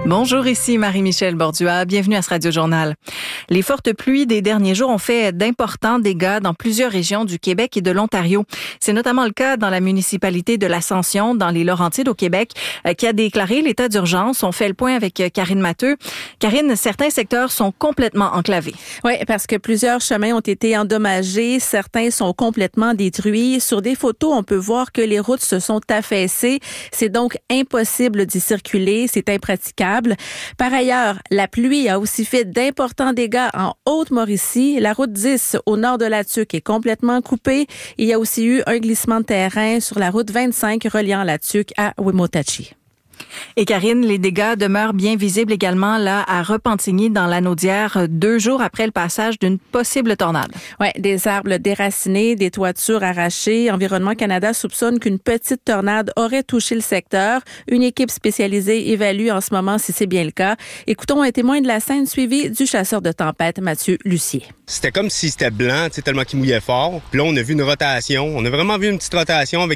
Bonjour, ici Marie-Michel Bordua. Bienvenue à ce Radio-Journal. Les fortes pluies des derniers jours ont fait d'importants dégâts dans plusieurs régions du Québec et de l'Ontario. C'est notamment le cas dans la municipalité de l'Ascension, dans les Laurentides au Québec, qui a déclaré l'état d'urgence. On fait le point avec Karine Matheux. Karine, certains secteurs sont complètement enclavés. Oui, parce que plusieurs chemins ont été endommagés. Certains sont complètement détruits. Sur des photos, on peut voir que les routes se sont affaissées. C'est donc impossible d'y circuler. C'est impraticable. Par ailleurs, la pluie a aussi fait d'importants dégâts en Haute-Mauricie. La route 10 au nord de la Tuque est complètement coupée. Il y a aussi eu un glissement de terrain sur la route 25 reliant la Tuque à Wimotachi. Et Karine, les dégâts demeurent bien visibles également là à Repentigny dans la Naudière, 2 jours après le passage d'une possible tornade. Oui, des arbres déracinés, des toitures arrachées. Environnement Canada soupçonne qu'une petite tornade aurait touché le secteur. Une équipe spécialisée évalue en ce moment si c'est bien le cas. Écoutons un témoin de la scène suivi du chasseur de tempête, Mathieu Lucier. C'était comme si c'était blanc, tellement qu'il mouillait fort. Puis là, on a vu une rotation. On a vraiment vu une petite rotation avec